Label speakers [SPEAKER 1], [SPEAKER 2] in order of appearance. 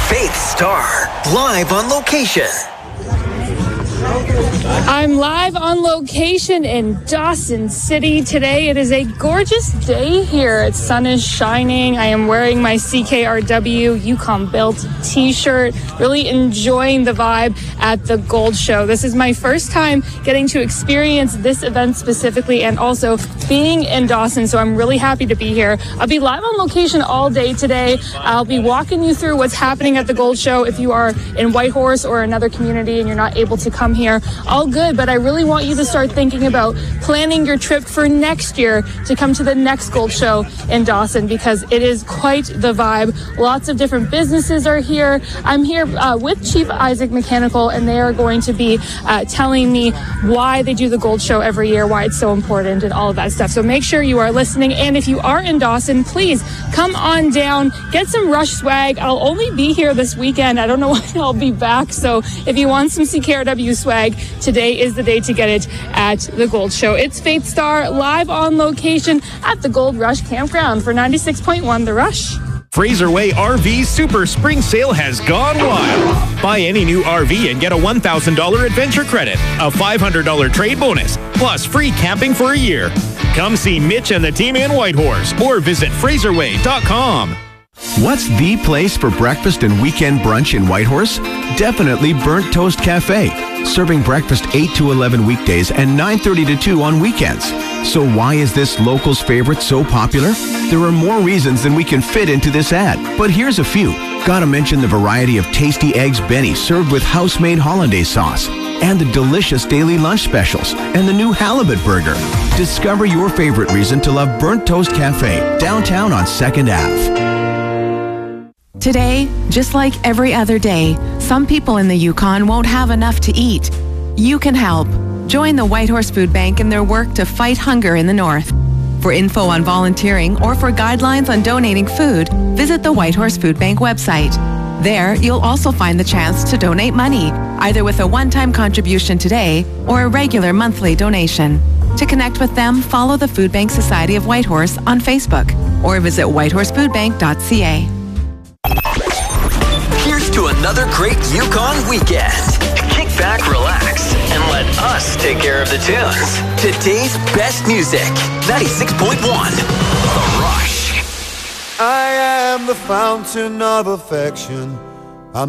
[SPEAKER 1] Faith Star, live on location.
[SPEAKER 2] I'm live on location in Dawson City today. It is a gorgeous day here. The sun is shining. I am wearing my CKRW Yukon Built t-shirt, really enjoying the vibe at the Gold Show. This is my first time getting to experience this event specifically and also being in Dawson, so I'm really happy to be here. I'll be live on location all day today. I'll be walking you through what's happening at the Gold Show. If you are in Whitehorse or another community and you're not able to come here, all good, but I really want you to start thinking about planning your trip for next year to come to the next Gold Show in Dawson, because it is quite the vibe. Lots of different businesses are here. I'm here with Chief Isaac Mechanical, and they are going to be telling me why they do the Gold Show every year, why it's so important, and all of that stuff. So make sure you are listening, and if you are in Dawson, please come on down, get some Rush swag. I'll only be here this weekend. I don't know when I'll be back, so if you want some CKRW swag, today is the day to get it at the Gold Show. It's Faith Star live on location at the Gold Rush Campground for 96.1 The Rush.
[SPEAKER 3] Fraser Way RV Super Spring Sale has gone wild. Buy any new RV and get a $1,000 adventure credit, a $500 trade bonus, plus free camping for a year. Come see Mitch and the team in Whitehorse or visit FraserWay.com.
[SPEAKER 4] What's the place for breakfast and weekend brunch in Whitehorse? Definitely Burnt Toast Cafe, serving breakfast 8 to 11 weekdays and 9:30 to 2 on weekends. So why is this local's favorite so popular? There are more reasons than we can fit into this ad, but here's a few. Gotta mention the variety of tasty eggs Benny served with house-made hollandaise sauce, and the delicious daily lunch specials, and the new halibut burger. Discover your favorite reason to love Burnt Toast Cafe, downtown on 2nd Ave.
[SPEAKER 5] Today, just like every other day, some people in the Yukon won't have enough to eat. You can help. Join the Whitehorse Food Bank in their work to fight hunger in the north. For info on volunteering or for guidelines on donating food, visit the Whitehorse Food Bank website. There, you'll also find the chance to donate money, either with a one-time contribution today or a regular monthly donation. To connect with them, follow the Food Bank Society of Whitehorse on Facebook or visit whitehorsefoodbank.ca.
[SPEAKER 1] Here's to another great Yukon weekend. Kick back, relax, and let us take care of the tunes. Today's best music, 96.1 The Rush.
[SPEAKER 6] I am the fountain of affection.